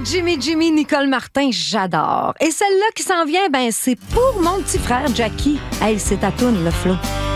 Jimmy, Nicole Martin, j'adore. Et celle-là qui s'en vient, ben c'est pour mon petit frère Jackie. Hey, c'est ta toune, le Flo.